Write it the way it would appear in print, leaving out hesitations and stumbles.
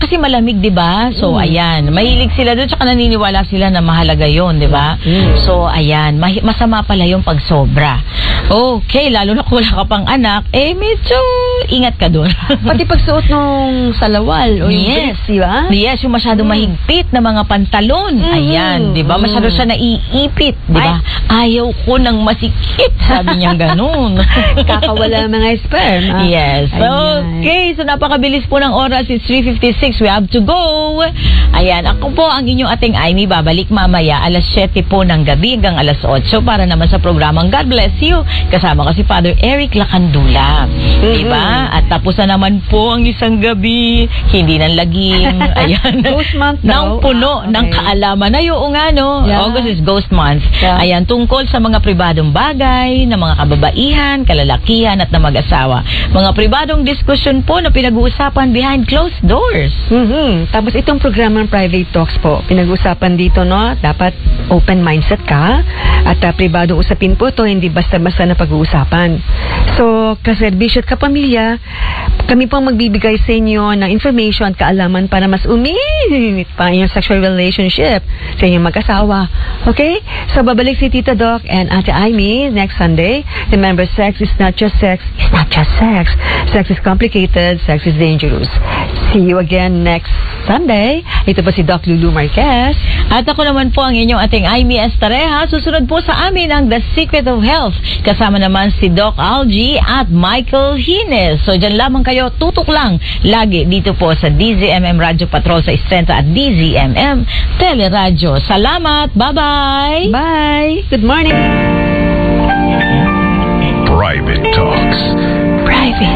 Kasi malamig, di ba? So, ayan. Mahilig sila doon, tsaka naniniwala sila na mahalaga yon, di ba? So, ayan. Masama pala yung pagsobra. Okay, lalo na kung wala ka pang anak, medyo ingat ka doon. Pati pagsuot nung salawal o yung briefs, di ba? Yes, yung masyadong mahigpit na mga pantalon. Ayan, di ba? Masyado siya naiipit, di ba? Ayaw ko ng masikip, sabi niya ganun. Kakawala mga sperm. Yes. Okay, so napakabilis po ng oras. It's 3:56. We have to go. Ayan, ako po ang inyong ating Aimee. Babalik mamaya alas 7 po ng gabi hanggang alas 8 para naman sa programang God Bless You. Kasama ko si Father Eric Lacandula. Diba? At tapos na naman po ang isang gabi. Hindi nang lagim. Ayan. Ghost month ng puno ng kaalaman. Ay, oo nga, no? Yeah. August is Ghost Month. Yeah. Ayan, tungkol sa mga pribadong bagay, ng mga kababaihan, kalalakihan at na mag-asawa. Mga pribadong diskusyon po na pinag-uusapan behind closed doors. Tapos itong programang Private Talks po, pinag-uusapan dito, no? Dapat open mindset ka at pribadong usapin po to, hindi basta-basta na pag-uusapan. So, kaserbisyo at kapamilya, kami pong magbibigay sa inyo ng information at kaalaman para mas uminit pa yung sexual relationship sa inyong mag-asawa. Okay? So, babalik si Tita Doc and Ate Aimee next Sunday. Remember, sex is not just sex. It's not just sex. Sex is complicated. Sex is dangerous. See you again next Sunday. Ito po si Doc Lulu Marquez. At ako naman po ang inyong ating Aimee Estareja. Susunod po sa amin ang The Secret of Health. Kasama naman si Doc Algie at Michael Hines. So, dyan lamang kayo. Tutok lang. Lagi dito po sa DZMM Radio Patrol sa Estrenta at DZMM Teleradio. Salamat. Bye-bye. Bye. Good morning. Private Talks. Private.